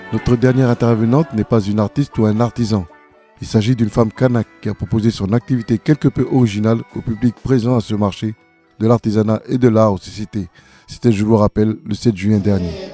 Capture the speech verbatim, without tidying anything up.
Notre dernière intervenante n'est pas une artiste ou un artisan. Il s'agit d'une femme kanak qui a proposé son activité quelque peu originale au public présent à ce marché de l'artisanat et de l'art aux sociétés. C'était, je vous le rappelle, le sept juin dernier.